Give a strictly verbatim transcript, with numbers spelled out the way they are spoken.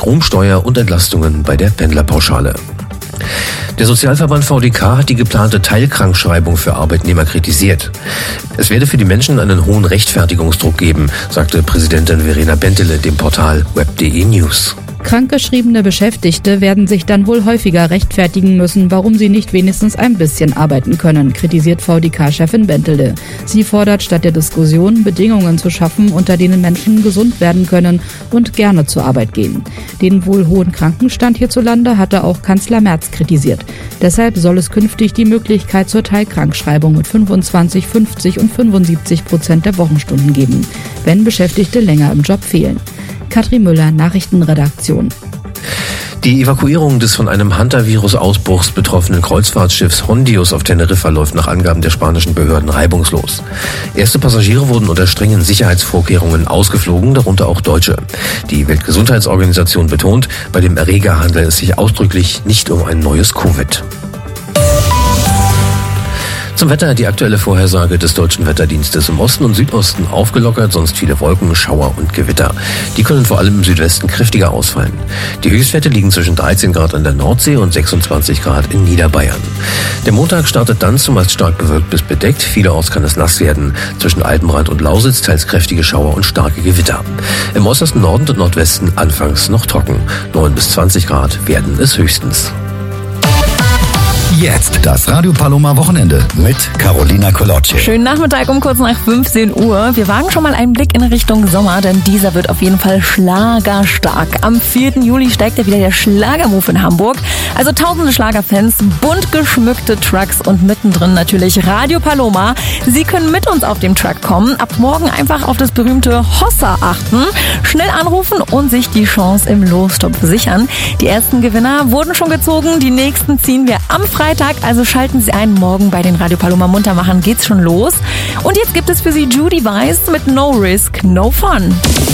Stromsteuer und Entlastungen bei der Pendlerpauschale. Der Sozialverband V D K hat die geplante Teilkrankschreibung für Arbeitnehmer kritisiert. Es werde für die Menschen einen hohen Rechtfertigungsdruck geben, sagte Präsidentin Verena Bentele dem Portal web punkt de News. Krankgeschriebene Beschäftigte werden sich dann wohl häufiger rechtfertigen müssen, warum sie nicht wenigstens ein bisschen arbeiten können, kritisiert V D K-Chefin Bentele. Sie fordert statt der Diskussion, Bedingungen zu schaffen, unter denen Menschen gesund werden können und gerne zur Arbeit gehen. Den wohl hohen Krankenstand hierzulande hatte auch Kanzler Merz kritisiert. Deshalb soll es künftig die Möglichkeit zur Teilkrankschreibung mit fünfundzwanzig, fünfzig und fünfundsiebzig Prozent der Wochenstunden geben, wenn Beschäftigte länger im Job fehlen. Katrin Müller, Nachrichtenredaktion. Die Evakuierung des von einem Hantavirus-Ausbruchs betroffenen Kreuzfahrtschiffs Hondius auf Teneriffa läuft nach Angaben der spanischen Behörden reibungslos. Erste Passagiere wurden unter strengen Sicherheitsvorkehrungen ausgeflogen, darunter auch Deutsche. Die Weltgesundheitsorganisation betont, bei dem Erreger handelt es sich ausdrücklich nicht um ein neues Covid. Zum Wetter die aktuelle Vorhersage des Deutschen Wetterdienstes. Im Osten und Südosten aufgelockert, sonst viele Wolken, Schauer und Gewitter. Die können vor allem im Südwesten kräftiger ausfallen. Die Höchstwerte liegen zwischen dreizehn Grad an der Nordsee und sechsundzwanzig Grad in Niederbayern. Der Montag startet dann zumeist stark bewölkt bis bedeckt. Vielerorts kann es nass werden. Zwischen Alpenrand und Lausitz teils kräftige Schauer und starke Gewitter. Im äußersten Norden und Nordwesten anfangs noch trocken. neun bis zwanzig Grad werden es höchstens. Jetzt das Radio Paloma Wochenende mit Carolina Kolocci. Schönen Nachmittag um kurz nach fünfzehn Uhr. Wir wagen schon mal einen Blick in Richtung Sommer, denn dieser wird auf jeden Fall schlagerstark. Am vierten Juli steigt ja wieder der Schlagermove in Hamburg. Also tausende Schlagerfans, bunt geschmückte Trucks und mittendrin natürlich Radio Paloma. Sie können mit uns auf dem Truck kommen. Ab morgen einfach auf das berühmte Hossa achten. Schnell anrufen und sich die Chance im Lostopf sichern. Die ersten Gewinner wurden schon gezogen. Die nächsten ziehen wir am Freitag. Freitag, also schalten Sie ein. Morgen bei den Radio Paloma Muntermachern geht's schon los. Und jetzt gibt es für Sie Judy Weiss mit No Risk, No Fun.